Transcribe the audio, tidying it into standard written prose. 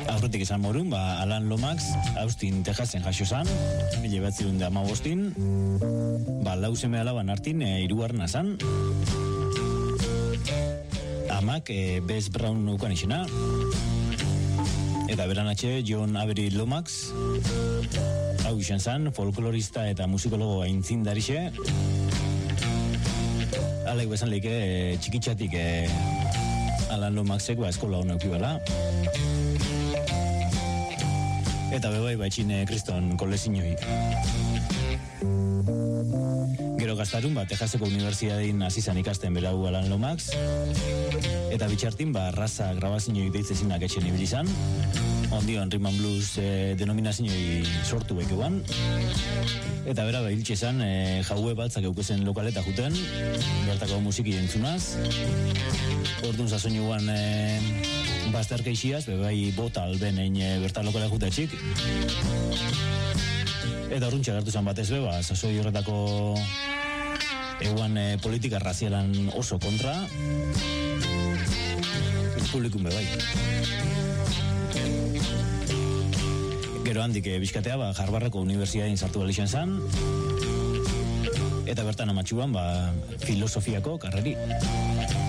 aurretik esan morun, Alan Lomax, Austin, Texasen jaso zan, 1915, lau seme alaban hartin, hirugarrena zan, amak, Bess Brown nukan izena, eta beranatxe John Avery Lomax, hau izan zan, folklorista eta musikologo aintzindarixe, alek bezan leke txikitxatik Alan Lomaxek eskola hona eukibala. Eta bebai baitxin kriston kolezinoi. Gero gaztarun, Texaseko Unibertsitatein azizan ikasten berau Alan Lomax, eta bitxartin, raza grabazinoi deitzezinak etxen ibilizan, ondion Rhythm and Blues denominazinoi sortu bekeuan, eta bera hiltxe zan, jaue baltzak eukezen lokaleta juten, bertako musiki entzunaz, orduan zazoinuan bazterkeixiaz, bebai bota alben bertan lokala jute txik, eta orduntxe agertu zan batez beba, zazoi horretako eguan politika razialan oso kontra, publikun bebai. Gero handik bizkatea, Harvardeko Unibertsitatein sartu balixen zan, eta bertan amatxuan, filosofiako karreri.